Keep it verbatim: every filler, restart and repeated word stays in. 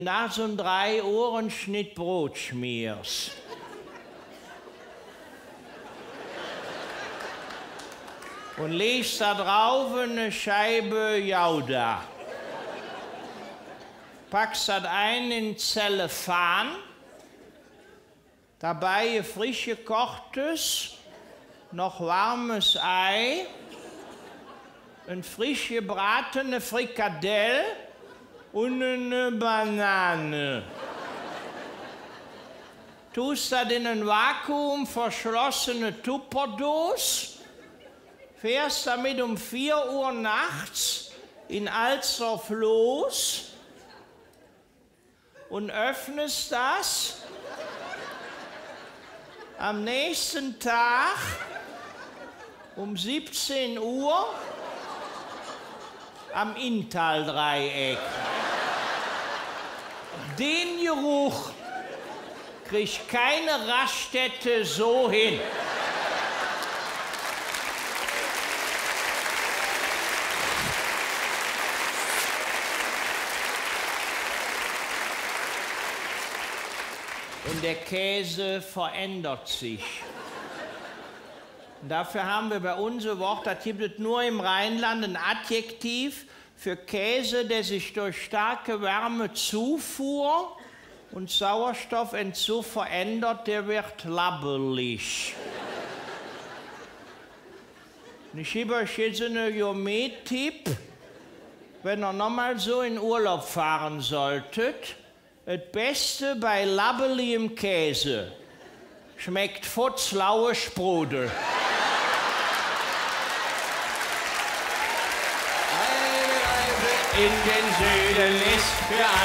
nach so einem drei Ohrenschnitt Brot schmierst. Und legst da drauf eine Scheibe Jauda. Packst das ein in Zellophan, dabei ein frisch gekochtes, noch warmes Ei, ein frisch gebratene Frikadelle und eine Banane. Tust das in ein Vakuum verschlossene Tupperdose, fährst damit um vier Uhr nachts in Alsdorf los und öffnest das am nächsten Tag um siebzehn Uhr am Inntal-Dreieck. Den Geruch kriegt keine Raststätte so hin. Und der Käse verändert sich. Und dafür haben wir bei unserem Wort, das gibt es nur im Rheinland, ein Adjektiv für Käse, der sich durch starke Wärmezufuhr und Sauerstoffentzug verändert, der wird labbelig. Und ich gebe euch jetzt einen Gourmet-Tipp, wenn ihr nochmal so in Urlaub fahren solltet. Das Beste bei labbeligem Käse schmeckt futzlaue Sprudel. Eine Reise in den Süden ist für